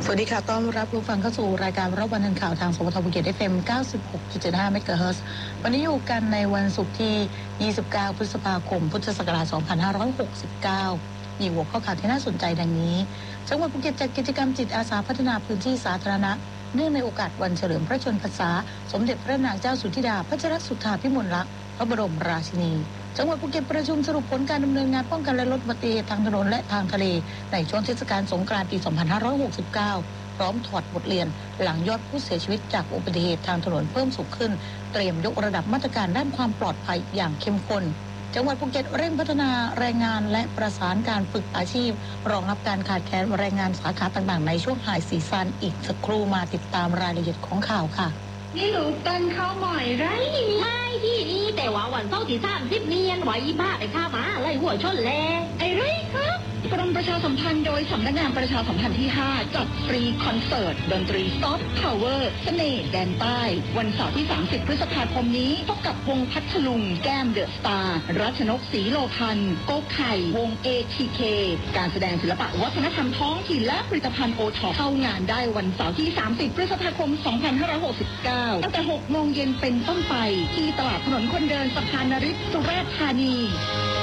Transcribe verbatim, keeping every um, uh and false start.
สวัสดีค่ะต้อนรับผู้ฟังเข้าสู่รายการรับวันทันข่าวทางสวทภูเก็ต เอฟ เอ็ม เก้าสิบหกจุดเจ็ดห้า เมกะเฮิรตซ์วันนี้อยู่กันในวันศุกร์ที่ยี่สิบเก้าพฤษภาคมพุทธศักราชสองพันห้าร้อยหกสิบเก้ามีหัวข้อข่าวที่น่าสนใจดังนี้จังหวัดภูเก็ตจัดกิจกรรมจิตอาสาพัฒนาพื้นที่สาธารณะเนื่องในโอกาสวันเฉลิมพระชนมพรรษาสมเด็จพระนางเจ้าสุธิดาพัชรสุทธาภิมลลักษณ์พระบรมราชินีจังหวัดภูเก็ตประชุมสรุปผลการดำเนินงานป้องกันและลดอุบัติเหตุทางถนนและทางทะเลในช่วงเทศกาลสงกรานต์ปีสองพันห้าร้อยหกสิบเก้าพร้อมถอดบทเรียนหลังยอดผู้เสียชีวิตจากอุบัติเหตุทางถนนเพิ่มสูงขึ้นเตรียมยกระดับมาตรการด้านความปลอดภัยอย่างเข้มข้นจังหวัดภูเก็ตเร่งพัฒนาแรงงานและประสานการฝึกอาชีพรองรับการขาดแคลนแรงงานสาขาต่างๆในช่วงไฮซีซั่นอีกสักครู่มาติดตามรายละเอียดของข่าวค่ะนี่ลูกตันเข้าหม่อยไรไม่ที่นี่แต่ว่าวันเสาร์ที่สามสิบเนียนไหวบ้าไปข้ามาอะไรหัวชนแลไอ้ไรครับกรมประชาสัมพันธ์โดยสำนักงานประชาสัมพันธ์ที่ห้าจัดฟรีคอนเสิร์ตดนตรีซอฟต์พาวเวอร์เสน่ห์แดนใต้วันเสาร์ที่สามสิบพฤษภาคมนี้พบกับวงพัทลุงแก้มเดอะสตาร์รัชนกศรีโลพันธ์โกไข่วง เอ ที เค การแสดงศิลปะวัฒนธรรมท้องถิ่นและผลิตภัณฑ์โอท็อปเข้างานได้วันเสาร์ที่สามสิบพฤษภาคมสองพันห้าร้อยหกสิบเก้าตั้งแต่หกโมงเย็นเป็นต้นไปที่ตลาดถนนคนเดินสะพานนฤทธิ์สุราษฎร์ธานี